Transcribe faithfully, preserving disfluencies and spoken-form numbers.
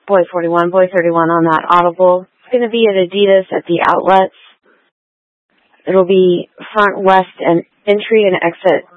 Boy forty-one, Boy thirty-one on that Audible. It's going to be at Adidas at the outlets. It'll be front west and entry and exit